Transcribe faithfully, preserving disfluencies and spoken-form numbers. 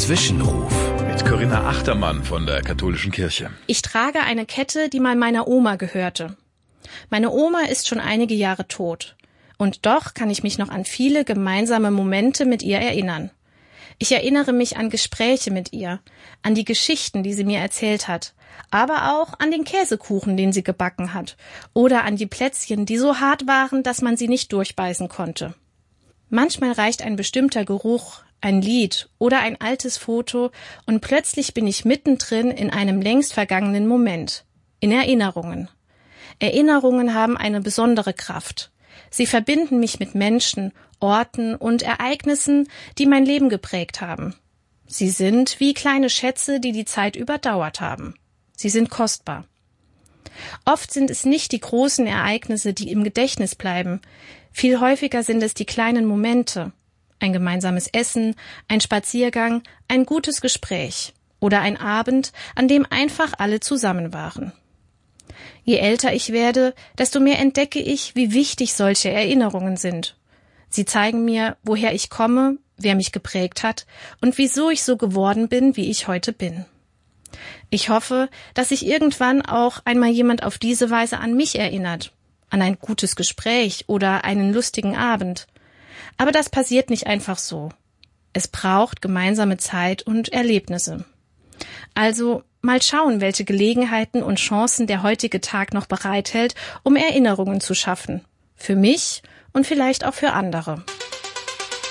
Zwischenruf mit Corinna Achtermann von der Katholischen Kirche. Ich trage eine Kette, die mal meiner Oma gehörte. Meine Oma ist schon einige Jahre tot. Und doch kann ich mich noch an viele gemeinsame Momente mit ihr erinnern. Ich erinnere mich an Gespräche mit ihr, an die Geschichten, die sie mir erzählt hat, aber auch an den Käsekuchen, den sie gebacken hat, oder an die Plätzchen, die so hart waren, dass man sie nicht durchbeißen konnte. Manchmal reicht ein bestimmter Geruch, ein Lied oder ein altes Foto und plötzlich bin ich mittendrin in einem längst vergangenen Moment, in Erinnerungen. Erinnerungen haben eine besondere Kraft. Sie verbinden mich mit Menschen, Orten und Ereignissen, die mein Leben geprägt haben. Sie sind wie kleine Schätze, die die Zeit überdauert haben. Sie sind kostbar. Oft sind es nicht die großen Ereignisse, die im Gedächtnis bleiben. Viel häufiger sind es die kleinen Momente. Ein gemeinsames Essen, ein Spaziergang, ein gutes Gespräch oder ein Abend, an dem einfach alle zusammen waren. Je älter ich werde, desto mehr entdecke ich, wie wichtig solche Erinnerungen sind. Sie zeigen mir, woher ich komme, wer mich geprägt hat und wieso ich so geworden bin, wie ich heute bin. Ich hoffe, dass sich irgendwann auch einmal jemand auf diese Weise an mich erinnert, an ein gutes Gespräch oder einen lustigen Abend. Aber das passiert nicht einfach so. Es braucht gemeinsame Zeit und Erlebnisse. Also mal schauen, welche Gelegenheiten und Chancen der heutige Tag noch bereithält, um Erinnerungen zu schaffen. Für mich und vielleicht auch für andere.